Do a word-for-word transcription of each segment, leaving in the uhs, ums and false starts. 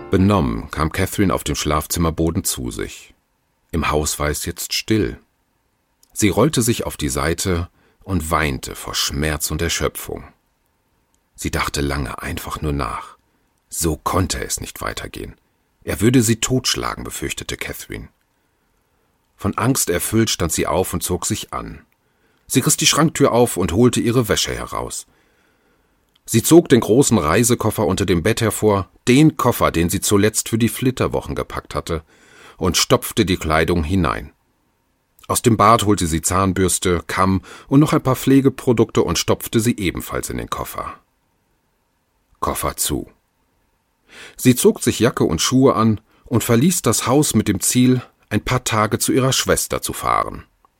Benommen kam Catherine auf dem Schlafzimmerboden zu sich. Im Haus war es jetzt still. Sie rollte sich auf die Seite und weinte vor Schmerz und Erschöpfung. Sie dachte lange einfach nur nach. So konnte es nicht weitergehen. Er würde sie totschlagen, befürchtete Catherine. Von Angst erfüllt stand sie auf und zog sich an. Sie riss die Schranktür auf und holte ihre Wäsche heraus. Sie zog den großen Reisekoffer unter dem Bett hervor, den Koffer, den sie zuletzt für die Flitterwochen gepackt hatte, und stopfte die Kleidung hinein. Aus dem Bad holte sie Zahnbürste, Kamm und noch ein paar Pflegeprodukte und stopfte sie ebenfalls in den Koffer. Koffer zu. Sie zog sich Jacke und Schuhe an und verließ das Haus mit dem Ziel, ein paar Tage zu ihrer Schwester zu fahren.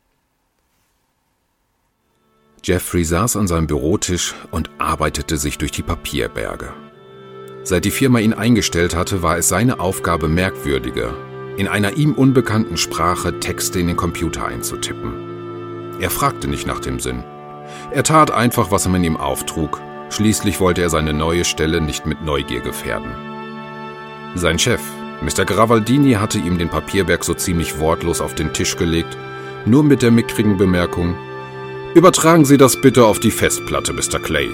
Jeffrey saß an seinem Bürotisch und arbeitete sich durch die Papierberge. Seit die Firma ihn eingestellt hatte, war es seine Aufgabe, merkwürdige, in einer ihm unbekannten Sprache Texte in den Computer einzutippen. Er fragte nicht nach dem Sinn. Er tat einfach, was man ihm auftrug. Schließlich wollte er seine neue Stelle nicht mit Neugier gefährden. Sein Chef, Mister Gravaldini, hatte ihm den Papierberg so ziemlich wortlos auf den Tisch gelegt, nur mit der mickrigen Bemerkung: »Übertragen Sie das bitte auf die Festplatte, Mister Clay.«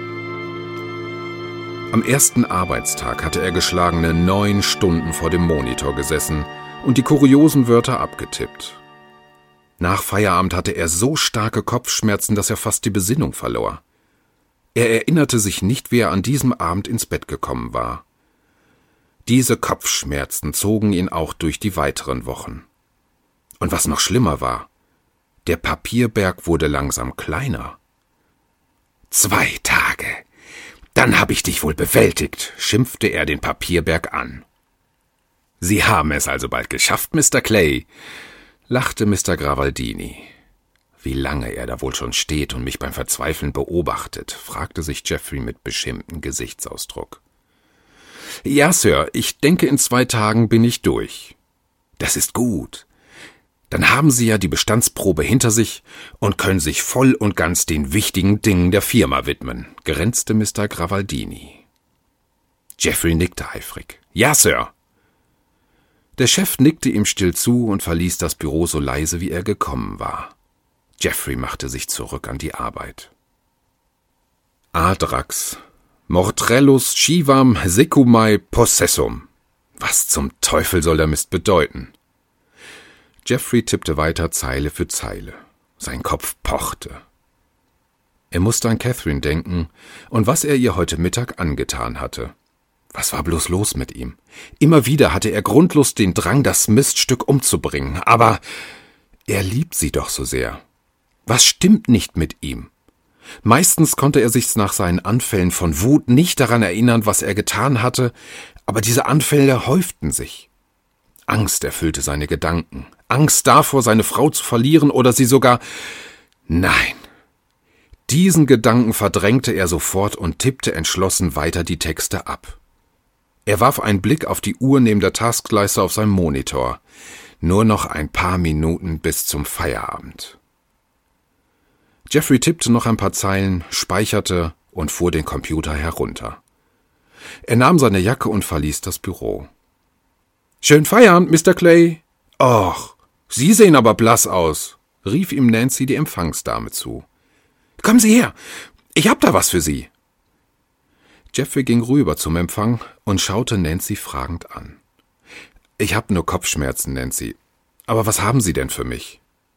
Am ersten Arbeitstag hatte er geschlagene neun Stunden vor dem Monitor gesessen und die kuriosen Wörter abgetippt. Nach Feierabend hatte er so starke Kopfschmerzen, dass er fast die Besinnung verlor. Er erinnerte sich nicht, wie er an diesem Abend ins Bett gekommen war. Diese Kopfschmerzen zogen ihn auch durch die weiteren Wochen. Und was noch schlimmer war, der Papierberg wurde langsam kleiner. »Zwei Tage, dann habe ich dich wohl bewältigt«, schimpfte er den Papierberg an. »Sie haben es also bald geschafft, Mister Clay«, lachte Mister Gravaldini. »Wie lange er da wohl schon steht und mich beim Verzweifeln beobachtet«, fragte sich Jeffrey mit beschämtem Gesichtsausdruck. »Ja, Sir, ich denke, in zwei Tagen bin ich durch.« »Das ist gut. Dann haben Sie ja die Bestandsprobe hinter sich und können sich voll und ganz den wichtigen Dingen der Firma widmen«, grenzte Mister Gravaldini. Jeffrey nickte eifrig. »Ja, Sir.« Der Chef nickte ihm still zu und verließ das Büro so leise, wie er gekommen war. Jeffrey machte sich zurück an die Arbeit. Adrax, Mortrellus Chivam Secumai Possessum. Was zum Teufel soll der Mist bedeuten? Jeffrey tippte weiter Zeile für Zeile. Sein Kopf pochte. Er musste an Catherine denken und was er ihr heute Mittag angetan hatte. Was war bloß los mit ihm? Immer wieder hatte er grundlos den Drang, das Miststück umzubringen, aber er liebt sie doch so sehr. Was stimmt nicht mit ihm? Meistens konnte er sich nach seinen Anfällen von Wut nicht daran erinnern, was er getan hatte, aber diese Anfälle häuften sich. Angst erfüllte seine Gedanken. Angst davor, seine Frau zu verlieren oder sie sogar... Nein. Diesen Gedanken verdrängte er sofort und tippte entschlossen weiter die Texte ab. Er warf einen Blick auf die Uhr neben der Taskleiste auf seinem Monitor. Nur noch ein paar Minuten bis zum Feierabend. Jeffrey tippte noch ein paar Zeilen, speicherte und fuhr den Computer herunter. Er nahm seine Jacke und verließ das Büro. »Schönen Feierabend, Mister Clay!« »Och, Sie sehen aber blass aus«, rief ihm Nancy, die Empfangsdame, zu. »Kommen Sie her, ich hab da was für Sie.« Jeffrey ging rüber zum Empfang und schaute Nancy fragend an. »Ich hab nur Kopfschmerzen, Nancy. Aber was haben Sie denn für mich?«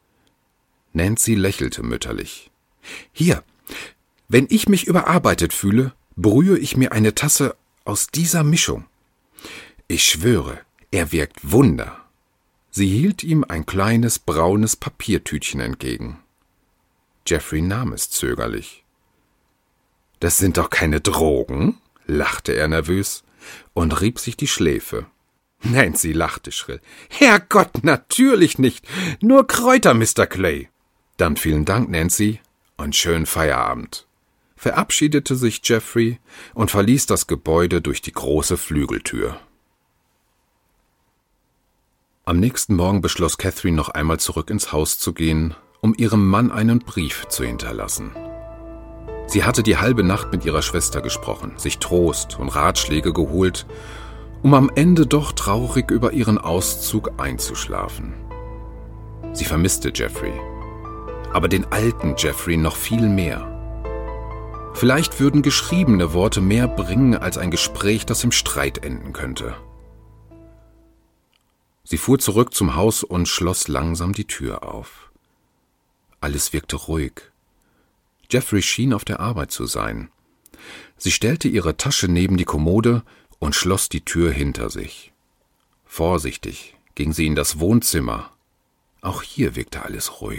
Nancy lächelte mütterlich. »Hier, wenn ich mich überarbeitet fühle, brühe ich mir eine Tasse aus dieser Mischung. Ich schwöre, er wirkt Wunder.« Sie hielt ihm ein kleines, braunes Papiertütchen entgegen. Jeffrey nahm es zögerlich. »Das sind doch keine Drogen?« lachte er nervös und rieb sich die Schläfe. Nancy lachte schrill. »Herrgott, natürlich nicht! Nur Kräuter, Mister Clay!« »Dann vielen Dank, Nancy, und schönen Feierabend«, verabschiedete sich Jeffrey und verließ das Gebäude durch die große Flügeltür. Am nächsten Morgen beschloss Catherine noch einmal zurück ins Haus zu gehen, um ihrem Mann einen Brief zu hinterlassen. Sie hatte die halbe Nacht mit ihrer Schwester gesprochen, sich Trost und Ratschläge geholt um am Ende doch traurig über ihren Auszug einzuschlafen. Sie vermisste Jeffrey, aber den alten Jeffrey noch viel mehr. Vielleicht würden geschriebene Worte mehr bringen als ein Gespräch, das im Streit enden könnte. Sie fuhr zurück zum Haus und schloss langsam die Tür auf. Alles wirkte ruhig. Jeffrey schien auf der Arbeit zu sein. Sie stellte ihre Tasche neben die Kommode und schloss die Tür hinter sich. Vorsichtig ging sie in das Wohnzimmer. Auch hier wirkte alles ruhig.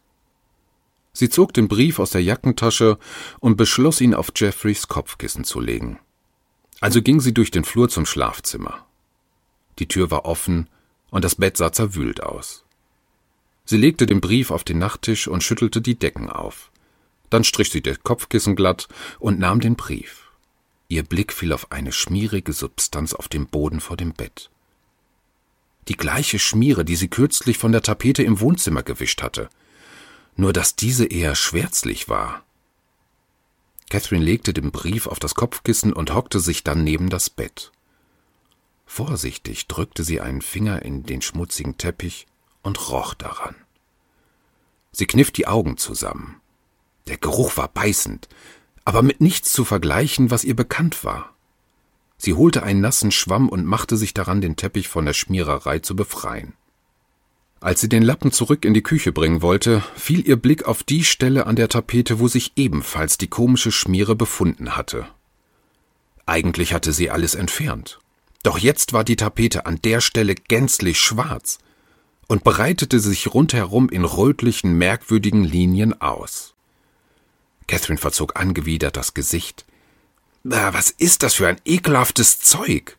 Sie zog den Brief aus der Jackentasche und beschloss, ihn auf Jeffreys Kopfkissen zu legen. Also ging sie durch den Flur zum Schlafzimmer. Die Tür war offen und das Bett sah zerwühlt aus. Sie legte den Brief auf den Nachttisch und schüttelte die Decken auf. Dann strich sie das Kopfkissen glatt und nahm den Brief. Ihr Blick fiel auf eine schmierige Substanz auf dem Boden vor dem Bett. Die gleiche Schmiere, die sie kürzlich von der Tapete im Wohnzimmer gewischt hatte. Nur dass diese eher schwärzlich war. Catherine legte den Brief auf das Kopfkissen und hockte sich dann neben das Bett. Vorsichtig drückte sie einen Finger in den schmutzigen Teppich und roch daran. Sie kniff die Augen zusammen. Der Geruch war beißend, aber mit nichts zu vergleichen, was ihr bekannt war. Sie holte einen nassen Schwamm und machte sich daran, den Teppich von der Schmiererei zu befreien. Als sie den Lappen zurück in die Küche bringen wollte, fiel ihr Blick auf die Stelle an der Tapete, wo sich ebenfalls die komische Schmiere befunden hatte. Eigentlich hatte sie alles entfernt. Doch jetzt war die Tapete an der Stelle gänzlich schwarz und breitete sich rundherum in rötlichen, merkwürdigen Linien aus. Catherine verzog angewidert das Gesicht. »Was ist das für ein ekelhaftes Zeug?«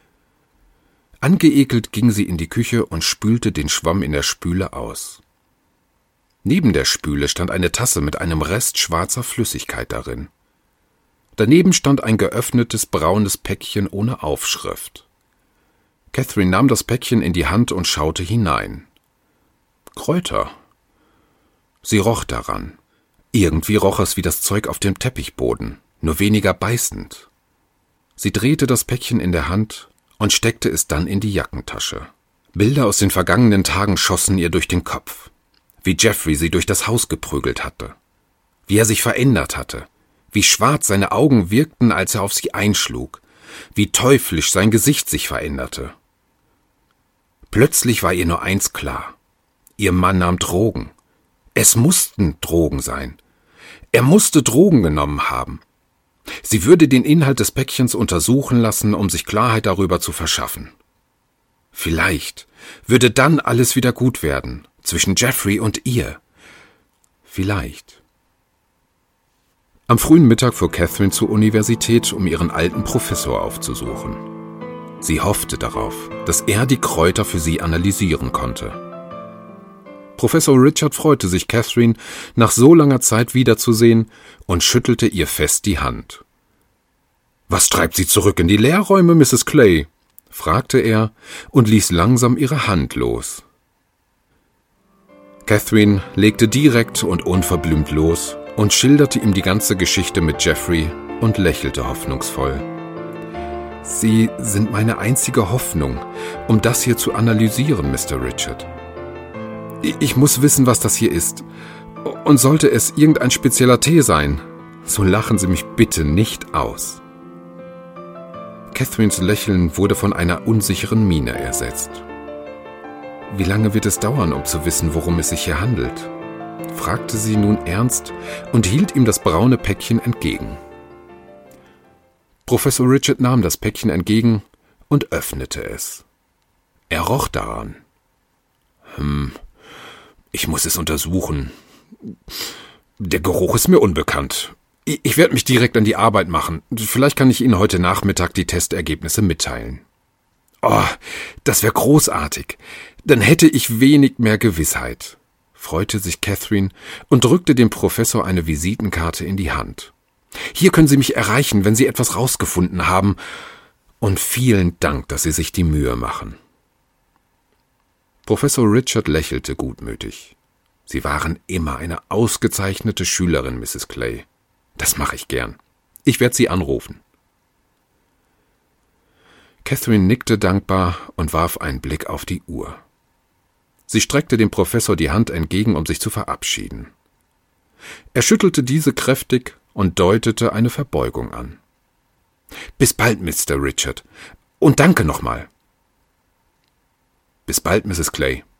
Angeekelt ging sie in die Küche und spülte den Schwamm in der Spüle aus. Neben der Spüle stand eine Tasse mit einem Rest schwarzer Flüssigkeit darin. Daneben stand ein geöffnetes braunes Päckchen ohne Aufschrift. Catherine nahm das Päckchen in die Hand und schaute hinein. Kräuter. Sie roch daran. Irgendwie roch es wie das Zeug auf dem Teppichboden, nur weniger beißend. Sie drehte das Päckchen in der Hand und steckte es dann in die Jackentasche. Bilder aus den vergangenen Tagen schossen ihr durch den Kopf. Wie Jeffrey sie durch das Haus geprügelt hatte. Wie er sich verändert hatte. Wie schwarz seine Augen wirkten, als er auf sie einschlug. Wie teuflisch sein Gesicht sich veränderte. Plötzlich war ihr nur eins klar. Ihr Mann nahm Drogen. Es mussten Drogen sein. Er musste Drogen genommen haben. Sie würde den Inhalt des Päckchens untersuchen lassen, um sich Klarheit darüber zu verschaffen. Vielleicht würde dann alles wieder gut werden, zwischen Jeffrey und ihr. Vielleicht. Am frühen Mittag fuhr Catherine zur Universität, um ihren alten Professor aufzusuchen. Sie hoffte darauf, dass er die Kräuter für sie analysieren konnte. Professor Richard freute sich, Catherine nach so langer Zeit wiederzusehen und schüttelte ihr fest die Hand. »Was treibt Sie zurück in die Lehrräume, Misses Clay?« fragte er und ließ langsam ihre Hand los. Catherine legte direkt und unverblümt los und schilderte ihm die ganze Geschichte mit Jeffrey und lächelte hoffnungsvoll. »Sie sind meine einzige Hoffnung, um das hier zu analysieren, Mister Richard. Ich muss wissen, was das hier ist. Und sollte es irgendein spezieller Tee sein, so lachen Sie mich bitte nicht aus.« Catherines Lächeln wurde von einer unsicheren Miene ersetzt. »Wie lange wird es dauern, um zu wissen, worum es sich hier handelt?« fragte sie nun ernst und hielt ihm das braune Päckchen entgegen. Professor Richard nahm das Päckchen entgegen und öffnete es. Er roch daran. »Hm, ich muss es untersuchen. Der Geruch ist mir unbekannt. Ich werde mich direkt an die Arbeit machen. Vielleicht kann ich Ihnen heute Nachmittag die Testergebnisse mitteilen.« »Oh, das wäre großartig. Dann hätte ich wenig mehr Gewissheit«, freute sich Catherine und drückte dem Professor eine Visitenkarte in die Hand. »Hier können Sie mich erreichen, wenn Sie etwas rausgefunden haben. Und vielen Dank, dass Sie sich die Mühe machen.« Professor Richard lächelte gutmütig. »Sie waren immer eine ausgezeichnete Schülerin, Misses Clay. Das mache ich gern. Ich werde Sie anrufen.« Catherine nickte dankbar und warf einen Blick auf die Uhr. Sie streckte dem Professor die Hand entgegen, um sich zu verabschieden. Er schüttelte diese kräftig und deutete eine Verbeugung an. »Bis bald, Mister Richard. Und danke nochmal.« »Bis bald, Misses Clay.«